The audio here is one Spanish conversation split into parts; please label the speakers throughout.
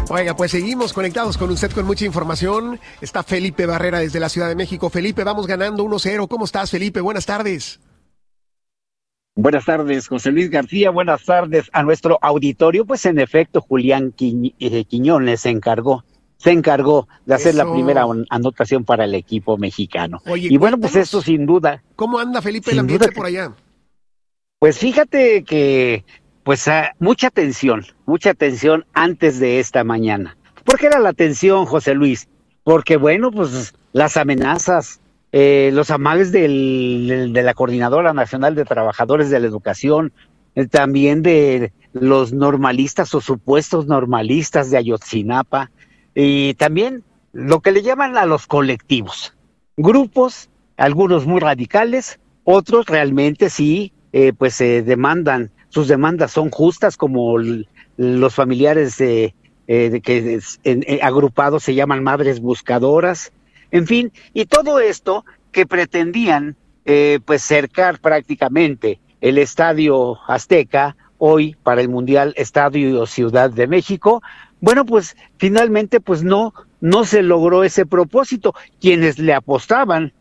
Speaker 1: Oiga, pues seguimos conectados con usted con mucha información. Está Felipe Barrera desde la Ciudad de México. Felipe, vamos ganando 1-0. ¿Cómo estás, Felipe? Buenas tardes.
Speaker 2: Buenas tardes, José Luis García. Buenas tardes a nuestro auditorio. Pues en efecto, Julián Quiñones se encargó de hacer la primera anotación para el equipo mexicano.
Speaker 1: Oye,
Speaker 2: y bueno, pues esto sin duda.
Speaker 1: ¿Cómo anda, Felipe, el ambiente por allá?
Speaker 2: Pues fíjate que pues mucha tensión antes de esta mañana. ¿Por qué era la tensión, José Luis? Porque bueno, pues las amenazas, los amagues de la Coordinadora Nacional de Trabajadores de la Educación, también de los normalistas o supuestos normalistas de Ayotzinapa, y también lo que le llaman a los colectivos, grupos, algunos muy radicales, otros realmente sí, pues demandan, sus demandas son justas, como los familiares de que agrupados se llaman madres buscadoras, en fin, y todo esto que pretendían pues cercar prácticamente el Estadio Azteca, hoy para el Mundial Estadio Ciudad de México. Bueno, pues finalmente pues no se logró ese propósito. Quienes le apostaban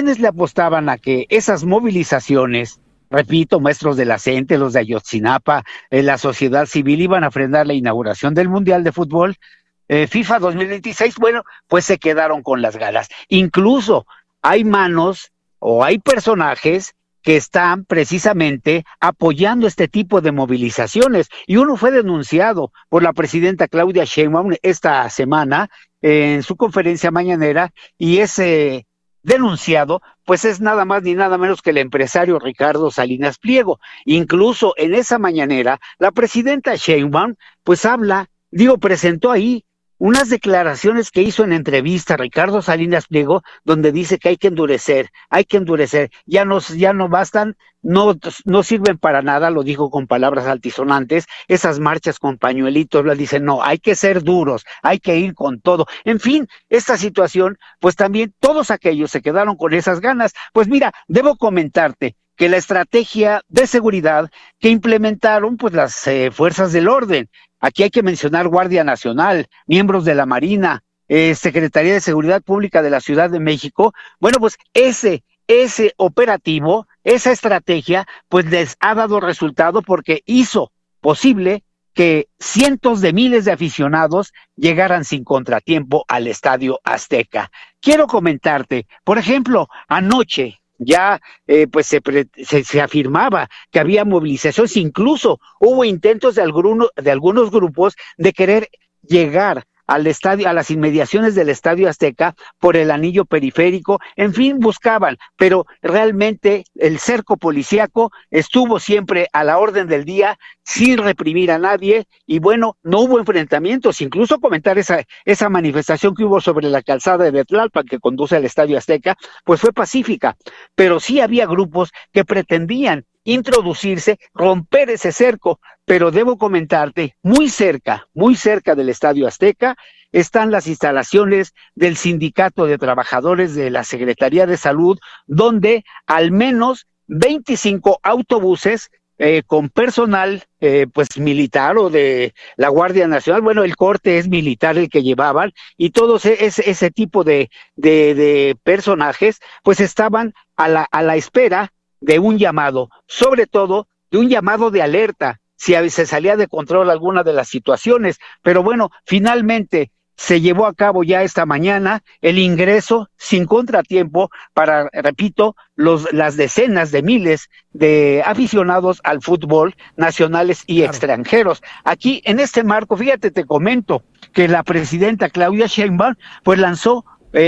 Speaker 2: a que esas movilizaciones, repito, maestros de la CENTE, los de Ayotzinapa, la sociedad civil, iban a frenar la inauguración del Mundial de Fútbol FIFA 2026, bueno, pues se quedaron con las ganas. Incluso hay manos o hay personajes que están precisamente apoyando este tipo de movilizaciones, y uno fue denunciado por la presidenta Claudia Sheinbaum esta semana en su conferencia mañanera, y ese denunciado pues es nada más ni nada menos que el empresario Ricardo Salinas Pliego. Incluso en esa mañanera la presidenta Sheinbaum pues presentó ahí unas declaraciones que hizo en entrevista Ricardo Salinas Pliego, donde dice que hay que endurecer, ya no bastan, no sirven para nada, lo dijo con palabras altisonantes, esas marchas con pañuelitos, lo dicen, no, hay que ser duros, hay que ir con todo. En fin, esta situación, pues también todos aquellos se quedaron con esas ganas. Pues mira, debo comentarte que la estrategia de seguridad que implementaron pues las fuerzas del orden, aquí hay que mencionar Guardia Nacional, miembros de la Marina, Secretaría de Seguridad Pública de la Ciudad de México, bueno, pues ese operativo, esa estrategia, pues les ha dado resultado porque hizo posible que cientos de miles de aficionados llegaran sin contratiempo al Estadio Azteca. Quiero comentarte, por ejemplo, anoche, ya pues se afirmaba que había movilizaciones, incluso hubo intentos de algunos grupos de querer llegar al estadio, a las inmediaciones del Estadio Azteca por el anillo periférico, en fin, buscaban, pero realmente el cerco policíaco estuvo siempre a la orden del día, sin reprimir a nadie, y bueno, no hubo enfrentamientos. Incluso comentar esa manifestación que hubo sobre la calzada de Tlalpan que conduce al Estadio Azteca, pues fue pacífica, pero sí había grupos que pretendían introducirse, romper ese cerco, pero debo comentarte, muy cerca del Estadio Azteca, están las instalaciones del Sindicato de Trabajadores de la Secretaría de Salud, donde al menos 25 autobuses con personal pues militar o de la Guardia Nacional, bueno, el corte es militar el que llevaban, y todos ese tipo de personajes pues estaban a la espera de un llamado, sobre todo de un llamado de alerta, si se salía de control alguna de las situaciones. Pero bueno, finalmente se llevó a cabo ya esta mañana el ingreso sin contratiempo para, repito, las decenas de miles de aficionados al fútbol nacionales y extranjeros. Aquí, en este marco, fíjate, te comento que la presidenta Claudia Sheinbaum pues lanzó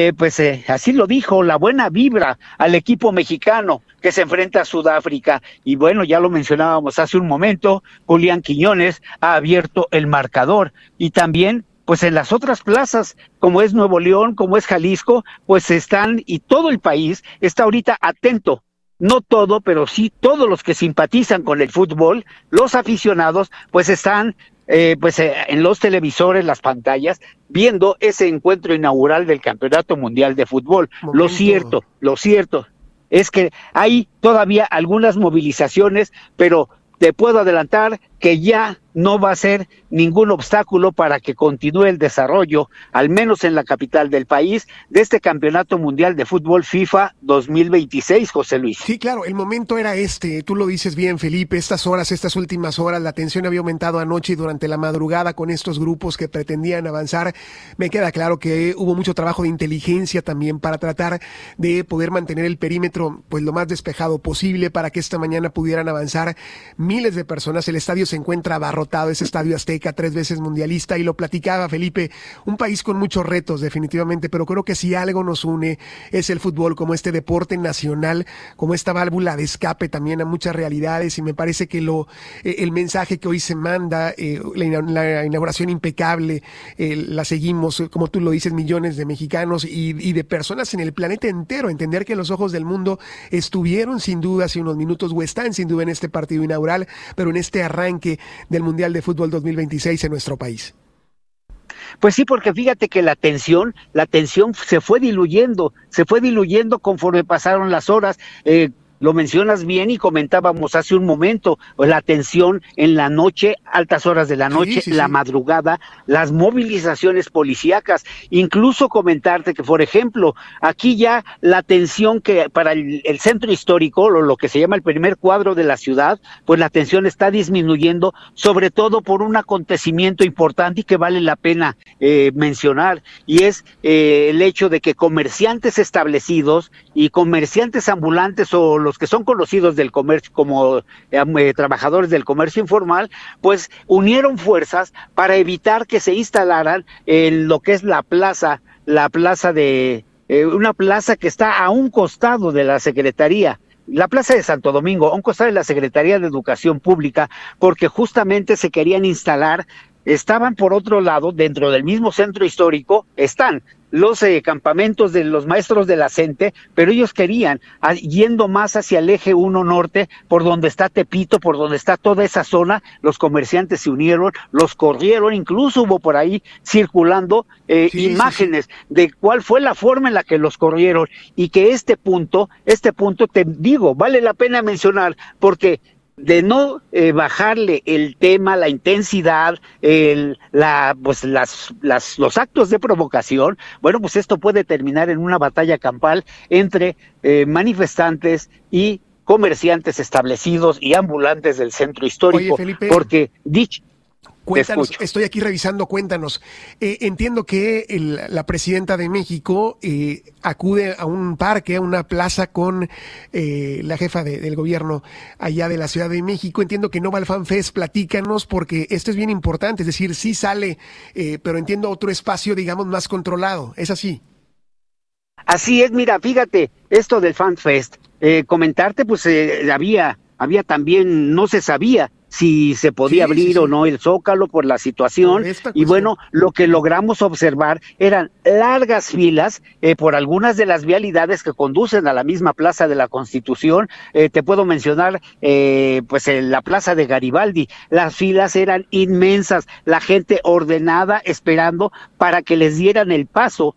Speaker 2: así lo dijo, la buena vibra al equipo mexicano que se enfrenta a Sudáfrica. Y bueno, ya lo mencionábamos hace un momento, Julián Quiñones ha abierto el marcador, y también pues en las otras plazas, como es Nuevo León, como es Jalisco, pues están, y todo el país está ahorita atento. No todo, pero sí todos los que simpatizan con el fútbol, los aficionados, pues están en los televisores, las pantallas, viendo ese encuentro inaugural del Campeonato Mundial de Fútbol. Lo cierto es que hay todavía algunas movilizaciones, pero te puedo adelantar que ya no va a ser ningún obstáculo para que continúe el desarrollo, al menos en la capital del país, de este Campeonato Mundial de Fútbol FIFA 2026, José Luis.
Speaker 1: Sí, claro, el momento era tú lo dices bien, Felipe, estas últimas horas, la tensión había aumentado anoche y durante la madrugada con estos grupos que pretendían avanzar. Me queda claro que hubo mucho trabajo de inteligencia también para tratar de poder mantener el perímetro pues lo más despejado posible para que esta mañana pudieran avanzar miles de personas. El estadio se encuentra abarrotado, ese estadio Azteca, 3 veces mundialista, y lo platicaba Felipe, un país con muchos retos definitivamente, pero creo que si algo nos une es el fútbol como este deporte nacional, como esta válvula de escape también a muchas realidades, y me parece que el mensaje que hoy se manda, la inauguración impecable, la seguimos, como tú lo dices, millones de mexicanos y de personas en el planeta entero, entender que los ojos del mundo estuvieron sin duda hace unos minutos o están sin duda en este partido inaugural, pero en este arranque del Mundial de Fútbol 2026 en nuestro país.
Speaker 2: Pues sí, porque fíjate que la tensión se fue diluyendo conforme pasaron las horas. Lo mencionas bien y comentábamos hace un momento, la tensión en la noche, altas horas de la noche, la madrugada, las movilizaciones policíacas, incluso comentarte que, por ejemplo, aquí ya la tensión que para el centro histórico, lo que se llama el primer cuadro de la ciudad, pues la tensión está disminuyendo, sobre todo por un acontecimiento importante y que vale la pena mencionar, y es el hecho de que comerciantes establecidos y comerciantes ambulantes o los que son conocidos del comercio como trabajadores del comercio informal, pues unieron fuerzas para evitar que se instalaran en lo que es la plaza de una plaza que está a un costado de la Secretaría, la Plaza de Santo Domingo, a un costado de la Secretaría de Educación Pública, porque justamente se querían instalar. Estaban por otro lado, dentro del mismo centro histórico, están los campamentos de los maestros de la CENTE, pero ellos querían, yendo más hacia el eje 1 norte, por donde está Tepito, por donde está toda esa zona, los comerciantes se unieron, los corrieron, incluso hubo por ahí circulando imágenes de cuál fue la forma en la que los corrieron, y que este punto, te digo, vale la pena mencionar, porque de no bajarle el tema, la intensidad, los actos de provocación, bueno, pues esto puede terminar en una batalla campal entre manifestantes y comerciantes establecidos y ambulantes del centro histórico.
Speaker 1: Oye, Felipe,
Speaker 2: porque
Speaker 1: cuéntanos, estoy aquí revisando, cuéntanos. Entiendo que la presidenta de México acude a un parque, a una plaza con la jefa del gobierno allá de la Ciudad de México. Entiendo que no va al FanFest, platícanos, porque esto es bien importante, es decir, sí sale, pero entiendo otro espacio, digamos, más controlado, ¿es así?
Speaker 2: Así es, mira, fíjate, esto del FanFest, comentarte, pues había también, no se sabía si se podía abrir o no el Zócalo por la situación, y bueno, lo que logramos observar eran largas filas por algunas de las vialidades que conducen a la misma Plaza de la Constitución. Te puedo mencionar pues en la Plaza de Garibaldi, las filas eran inmensas, la gente ordenada esperando para que les dieran el paso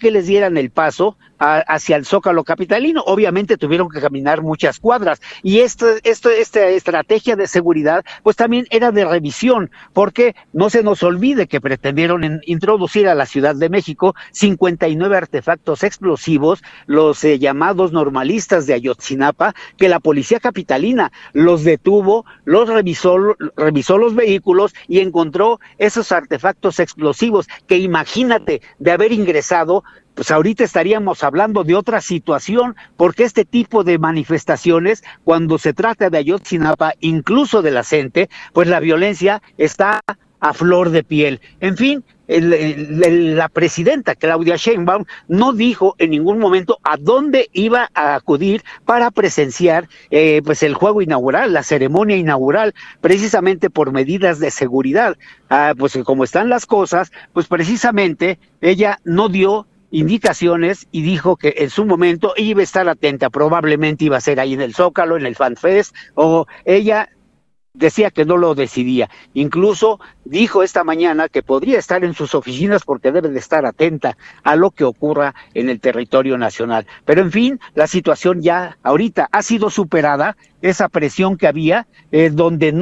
Speaker 2: hacia el Zócalo capitalino. Obviamente tuvieron que caminar muchas cuadras, y esta estrategia de seguridad pues también era de revisión, porque no se nos olvide que pretendieron introducir a la Ciudad de México 59 artefactos explosivos, los llamados normalistas de Ayotzinapa, que la policía capitalina los detuvo, los revisó los vehículos y encontró esos artefactos explosivos que, imagínate, de haber ingresado, pues ahorita estaríamos hablando de otra situación, porque este tipo de manifestaciones, cuando se trata de Ayotzinapa, incluso de la CENTE, pues la violencia está a flor de piel. En fin, la presidenta Claudia Sheinbaum no dijo en ningún momento a dónde iba a acudir para presenciar pues el juego inaugural, la ceremonia inaugural, precisamente por medidas de seguridad. Pues como están las cosas, pues precisamente ella no dio indicaciones y dijo que en su momento iba a estar atenta, probablemente iba a ser ahí en el Zócalo, en el FanFest, o ella decía que no lo decidía. Incluso dijo esta mañana que podría estar en sus oficinas porque debe de estar atenta a lo que ocurra en el territorio nacional. Pero en fin, la situación ya ahorita ha sido superada, esa presión que había, donde no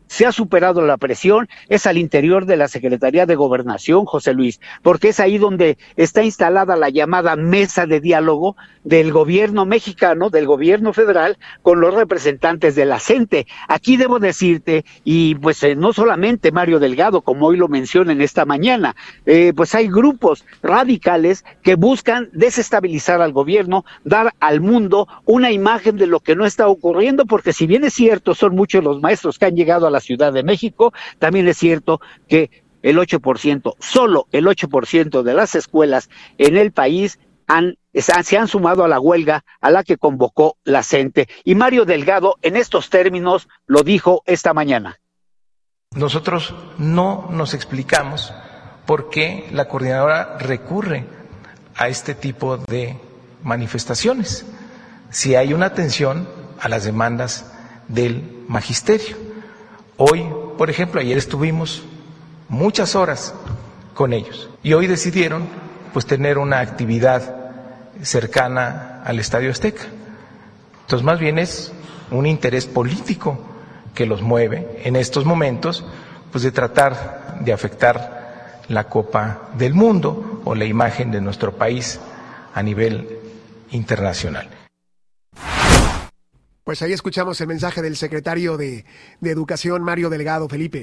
Speaker 2: se ha superado la presión es al interior de la Secretaría de Gobernación, José Luis, porque es ahí donde está instalada la llamada mesa de diálogo del gobierno mexicano, del gobierno federal, con los representantes de la CENTE. Aquí debo decirte, y pues no solamente Mario Delgado, como hoy lo mencionan esta mañana, pues hay grupos radicales que buscan desestabilizar al gobierno, dar al mundo una imagen de lo que no está ocurriendo, porque si bien es cierto, son muchos los maestros que han llegado a la Ciudad de México, también es cierto que el 8%, solo el 8% de las escuelas en el país se han sumado a la huelga a la que convocó la CENTE. Y Mario Delgado en estos términos lo dijo esta mañana.
Speaker 3: Nosotros no nos explicamos por qué la coordinadora recurre a este tipo de manifestaciones, si hay una atención a las demandas del magisterio. Hoy, por ejemplo, ayer estuvimos muchas horas con ellos y hoy decidieron pues tener una actividad cercana al Estadio Azteca. Entonces, más bien es un interés político que los mueve en estos momentos, pues de tratar de afectar la Copa del Mundo o la imagen de nuestro país a nivel internacional.
Speaker 1: Pues ahí escuchamos el mensaje del secretario de Educación, Mario Delgado, Felipe.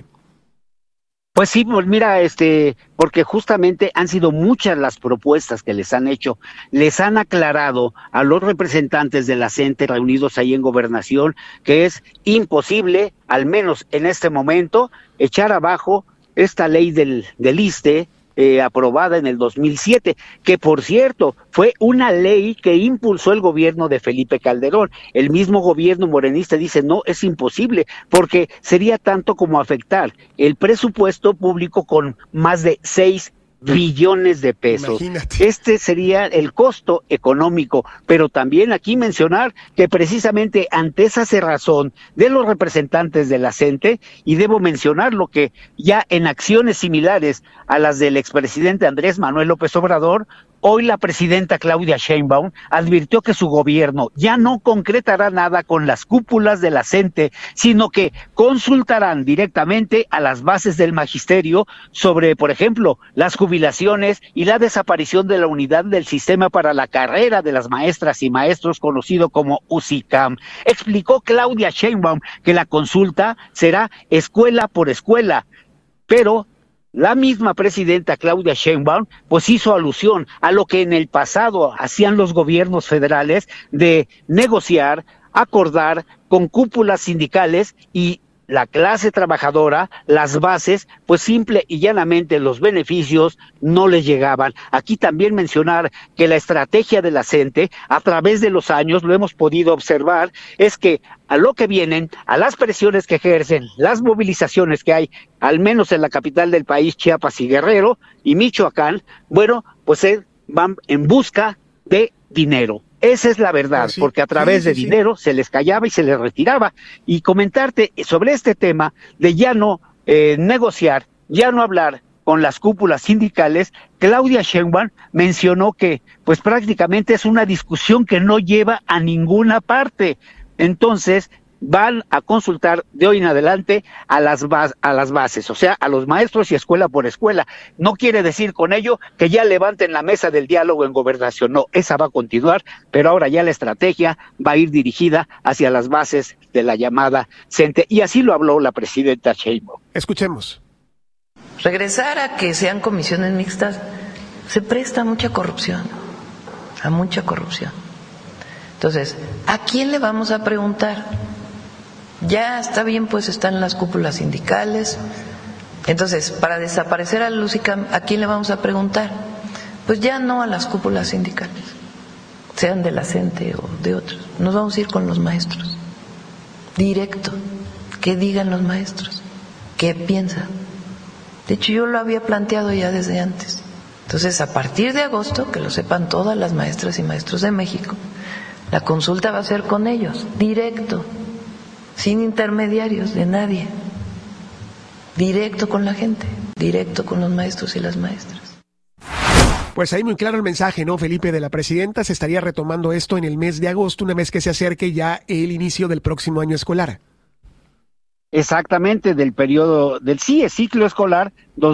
Speaker 2: Pues sí, pues mira, porque justamente han sido muchas las propuestas que les han hecho, les han aclarado a los representantes de la CENTE reunidos ahí en Gobernación que es imposible, al menos en este momento, echar abajo esta ley del ISSSTE, aprobada en el 2007, que por cierto fue una ley que impulsó el gobierno de Felipe Calderón. El mismo gobierno morenista dice no, es imposible, porque sería tanto como afectar el presupuesto público con más de 6 billones de pesos. Imagínate. Este sería el costo económico, pero también aquí mencionar que precisamente ante esa cerrazón de los representantes de la CENTE, y debo mencionar lo que ya en acciones similares a las del expresidente Andrés Manuel López Obrador, hoy la presidenta Claudia Sheinbaum advirtió que su gobierno ya no concretará nada con las cúpulas de la CENTE, sino que consultarán directamente a las bases del magisterio sobre, por ejemplo, las jubilaciones y la desaparición de la unidad del sistema para la carrera de las maestras y maestros, conocido como USICAM. Explicó Claudia Sheinbaum que la consulta será escuela por escuela, pero la misma presidenta Claudia Sheinbaum pues hizo alusión a lo que en el pasado hacían los gobiernos federales de negociar, acordar con cúpulas sindicales y la clase trabajadora, las bases, pues simple y llanamente los beneficios no les llegaban. Aquí también mencionar que la estrategia de la CENTE, a través de los años, lo hemos podido observar, es que a lo que vienen, a las presiones que ejercen, las movilizaciones que hay, al menos en la capital del país, Chiapas y Guerrero, y Michoacán, bueno, pues van en busca de dinero. Esa es la verdad, sí, porque a través de dinero se les callaba y se les retiraba. Y comentarte sobre este tema de ya no negociar, ya no hablar con las cúpulas sindicales, Claudia Sheinbaum mencionó que pues prácticamente es una discusión que no lleva a ninguna parte. Entonces van a consultar de hoy en adelante a las bases, o sea, a los maestros y escuela por escuela. No quiere decir con ello que ya levanten la mesa del diálogo en Gobernación, no, esa va a continuar, pero ahora ya la estrategia va a ir dirigida hacia las bases de la llamada CENTE, y así lo habló la presidenta Sheinbaum.
Speaker 1: Escuchemos.
Speaker 4: Regresar a que sean comisiones mixtas se presta a mucha corrupción. Entonces, ¿a quién le vamos a preguntar? Ya está bien, pues están las cúpulas sindicales. Entonces, para desaparecer al USICAM, ¿a quién le vamos a preguntar? Pues ya no a las cúpulas sindicales, sean de la CENTE o de otros. Nos vamos a ir con los maestros, directo. ¿Qué digan los maestros? ¿Qué piensan? De hecho, yo lo había planteado ya desde antes. Entonces, a partir de agosto, que lo sepan todas las maestras y maestros de México, la consulta va a ser con ellos, directo, sin intermediarios de nadie, directo con la gente, directo con los maestros y las maestras.
Speaker 1: Pues ahí muy claro el mensaje, ¿no, Felipe? De la presidenta. Se estaría retomando esto en el mes de agosto, una vez que se acerque ya el inicio del próximo año escolar.
Speaker 2: Exactamente, del periodo del ciclo escolar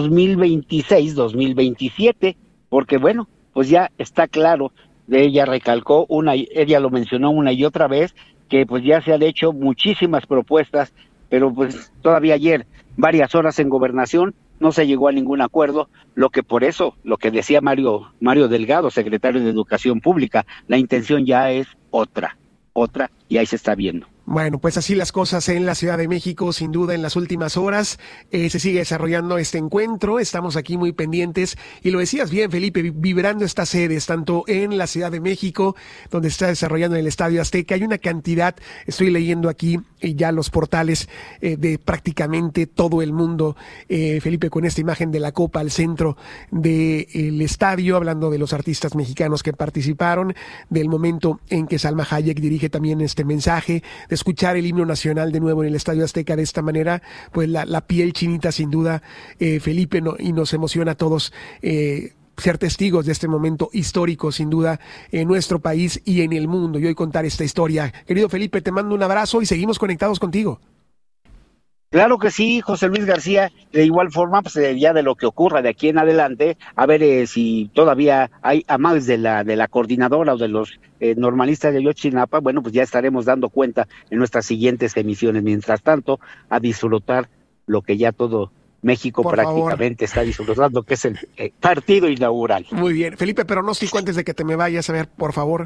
Speaker 2: 2026-2027, porque bueno, pues ya está claro, ella recalcó ella lo mencionó una y otra vez, que pues ya se han hecho muchísimas propuestas, pero pues todavía ayer, varias horas en Gobernación, no se llegó a ningún acuerdo, lo que decía Mario Delgado, secretario de Educación Pública, la intención ya es otra, y ahí se está viendo.
Speaker 1: Bueno, pues así las cosas en la Ciudad de México, sin duda en las últimas horas se sigue desarrollando este encuentro, estamos aquí muy pendientes y lo decías bien, Felipe, vibrando estas sedes, tanto en la Ciudad de México, donde se está desarrollando en el Estadio Azteca, hay una cantidad, estoy leyendo aquí ya los portales de prácticamente todo el mundo, Felipe, con esta imagen de la Copa al centro del estadio, hablando de los artistas mexicanos que participaron, del momento en que Salma Hayek dirige también este mensaje, de escuchar el himno nacional de nuevo en el Estadio Azteca de esta manera, pues la piel chinita sin duda, Felipe, y nos emociona a todos ser testigos de este momento histórico sin duda en nuestro país y en el mundo, y hoy contar esta historia. Querido Felipe, te mando un abrazo y seguimos conectados contigo.
Speaker 2: Claro que sí, José Luis García, de igual forma, pues ya de lo que ocurra de aquí en adelante, a ver si todavía hay amantes de la coordinadora o de los normalistas de Ayotzinapa, bueno, pues ya estaremos dando cuenta en nuestras siguientes emisiones. Mientras tanto, a disfrutar lo que ya todo México por prácticamente favor está disfrutando, que es el partido inaugural.
Speaker 1: Muy bien, Felipe, pronóstico antes de que te me vayas, a ver, por favor.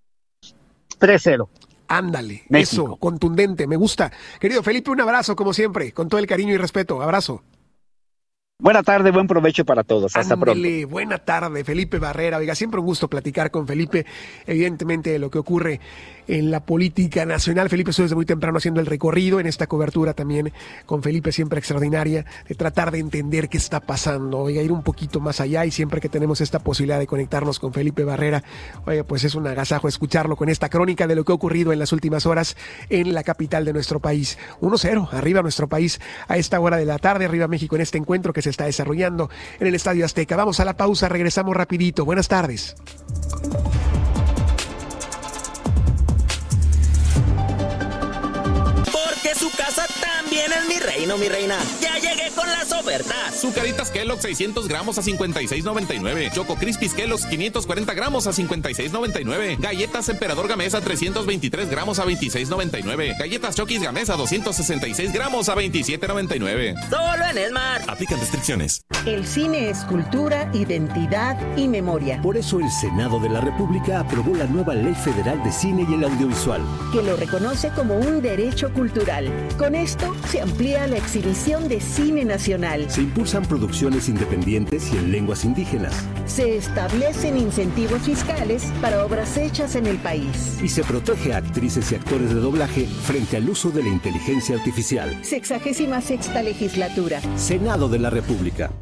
Speaker 2: 3-0.
Speaker 1: Ándale,
Speaker 2: México.
Speaker 1: Eso, contundente, me gusta. Querido Felipe, un abrazo como siempre, con todo el cariño y respeto. Abrazo.
Speaker 2: Buena tarde, buen provecho para todos. Hasta pronto.
Speaker 1: Buena tarde, Felipe Barrera. Oiga, siempre un gusto platicar con Felipe, evidentemente, de lo que ocurre en la política nacional. Felipe estuvo desde muy temprano haciendo el recorrido en esta cobertura también con Felipe, siempre extraordinaria, de tratar de entender qué está pasando, oiga, ir un poquito más allá, y siempre que tenemos esta posibilidad de conectarnos con Felipe Barrera, oiga, pues es un agasajo escucharlo con esta crónica de lo que ha ocurrido en las últimas horas en la capital de nuestro país. 1-0, arriba nuestro país a esta hora de la tarde, arriba México en este encuentro que se está desarrollando en el Estadio Azteca. Vamos a la pausa, regresamos rapidito. Buenas tardes.
Speaker 5: Porque su casa también es mi reino, mi reina. Ya llegué con las ofertas.
Speaker 6: Zucaritas Kellogg's 600 gramos a $56.99. Choco Crispies Kellogg's 540 gramos a $56.99. Galletas Emperador Gamesa 323 gramos a $26.99. Galletas Chokis Gamesa 266 gramos a $27.99.
Speaker 5: Solo en Esmar.
Speaker 6: Aplican restricciones.
Speaker 7: El cine es cultura, identidad y memoria.
Speaker 8: Por eso el Senado de la República aprobó la nueva Ley Federal de Cine y el Audiovisual,
Speaker 7: que lo reconoce como un derecho cultural. Con esto se amplía la exhibición de cine nacional.
Speaker 8: Se impulsan producciones independientes y en lenguas indígenas.
Speaker 7: Se establecen incentivos fiscales para obras hechas en el país.
Speaker 8: Y se protege a actrices y actores de doblaje frente al uso de la inteligencia artificial.
Speaker 7: 66ª legislatura.
Speaker 8: Senado de la República.